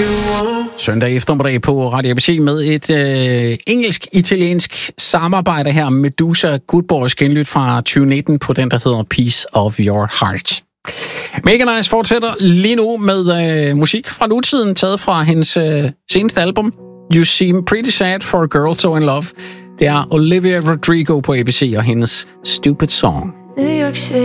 Søndag eftermiddag på Radio ABC med et engelsk-italiensk samarbejde her. Medusa, Good Boys, genlyt fra 2019 på den, der hedder Piece of Your Heart. Mega Nice fortsætter lige nu med musik fra nutiden, taget fra hendes seneste album, You Seem Pretty Sad for a Girl So In Love. Det er Olivia Rodrigo på ABC og hendes Stupid Song. New York City.